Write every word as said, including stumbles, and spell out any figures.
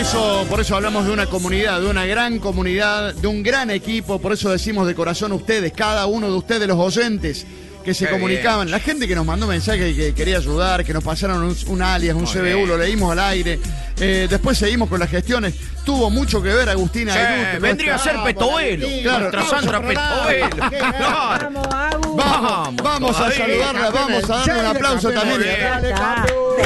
eso, por eso hablamos de una comunidad, de una gran comunidad, de un gran equipo. Por eso decimos de corazón ustedes, cada uno de ustedes, los oyentes que se Qué comunicaban, bien. la gente que nos mandó mensajes que quería ayudar, que nos pasaron un, un alias, un Muy C B U, bien. lo leímos al aire. Eh, después seguimos con las gestiones. Tuvo mucho que ver Agustina Sí, Ayute, vendría a ser nuestra- Petovelo. Claro, Nuestra Sandra Petovelo. Claro. Vamos, Agus. Vamos, vamos a todavía. saludarla, vamos a darle un aplauso también. Muy bien. Ya está.